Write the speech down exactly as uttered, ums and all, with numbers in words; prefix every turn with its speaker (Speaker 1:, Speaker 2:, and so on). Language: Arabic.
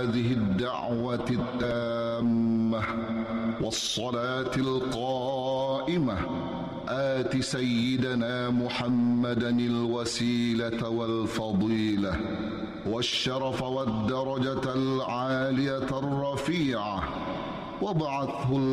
Speaker 1: هذه الدعوة التامة والصلاة القائمة آت سيدنا محمدا الوسيلة والفضيلة والشرف والدرجة العالية الرفيعة وابعثه